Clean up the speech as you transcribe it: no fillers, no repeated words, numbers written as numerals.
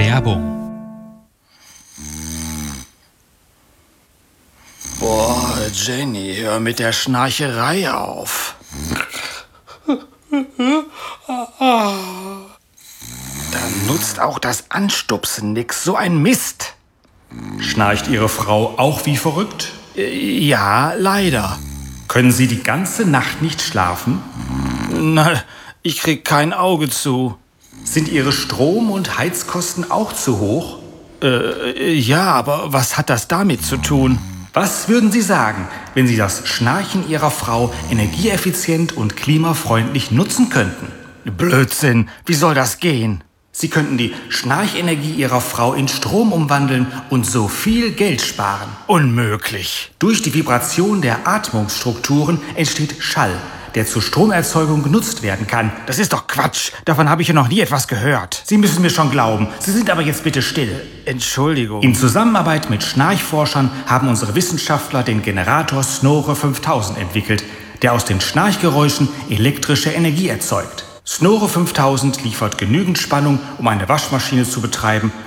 Werbung. Boah, Jenny, hör mit der Schnarcherei auf. Da nutzt auch das Anstupsen nix, so ein Mist. Schnarcht Ihre Frau auch wie verrückt? Ja, leider. Können Sie die ganze Nacht nicht schlafen? Na, ich krieg kein Auge zu. Sind Ihre Strom- und Heizkosten auch zu hoch? Ja, aber was hat das damit zu tun? Was würden Sie sagen, wenn Sie das Schnarchen Ihrer Frau energieeffizient und klimafreundlich nutzen könnten? Blödsinn, wie soll das gehen? Sie könnten die Schnarchenergie Ihrer Frau in Strom umwandeln und so viel Geld sparen. Unmöglich. Durch die Vibration der Atmungsstrukturen entsteht Schall, der zur Stromerzeugung genutzt werden kann. Das ist doch Quatsch. Davon habe ich ja noch nie etwas gehört. Sie müssen mir schon glauben. Sie sind aber jetzt bitte still. Entschuldigung. In Zusammenarbeit mit Schnarchforschern haben unsere Wissenschaftler den Generator Snore 5000 entwickelt, der aus den Schnarchgeräuschen elektrische Energie erzeugt. Snore 5000 liefert genügend Spannung, um eine Waschmaschine zu betreiben